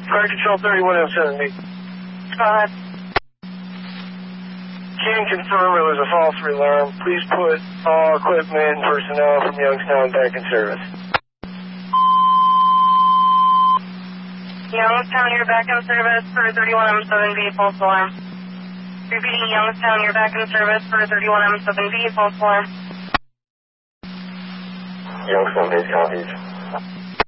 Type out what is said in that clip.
Fire Control 3107B. Go ahead. Can confirm it was a false alarm. Please put all equipment and personnel from Youngstown back in service. Youngstown, you're back in service for 31M7B, false alarm. Repeating, Youngstown, you're back in service for 31M7B, false alarm. Youngstown base copies.